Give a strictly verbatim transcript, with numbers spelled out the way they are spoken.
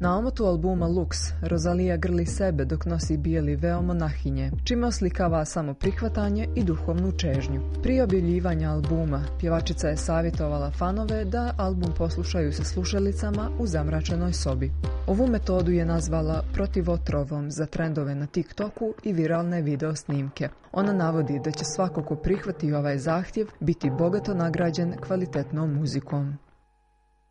Na omotu albuma Lux, Rosalija grli sebe dok nosi bijeli veo monahinje, čime oslikava samo prihvatanje i duhovnu čežnju. Prije objavljivanja albuma, pjevačica je savjetovala fanove da album poslušaju sa slušalicama u zamračenoj sobi. Ovu metodu je nazvala protivotrovom za trendove na TikToku i viralne video snimke. Ona navodi da će svako ko prihvati ovaj zahtjev biti bogato nagrađen kvalitetnom muzikom.